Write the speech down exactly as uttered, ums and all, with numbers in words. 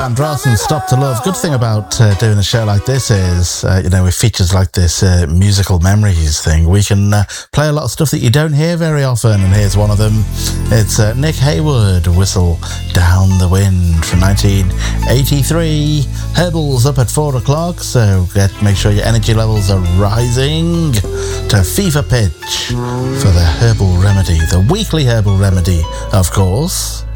Andros and Stop to Love. Good thing about uh, doing a show like this is, uh, you know, with features like this uh, musical memories thing, we can uh, play a lot of stuff that you don't hear very often, and here's one of them. It's uh, Nick Hayward, Whistle Down the Wind from nineteen eighty-three. Herbal's up at four o'clock, so get make sure your energy levels are rising to fever pitch for the Herbal Remedy, the weekly Herbal Remedy, of course.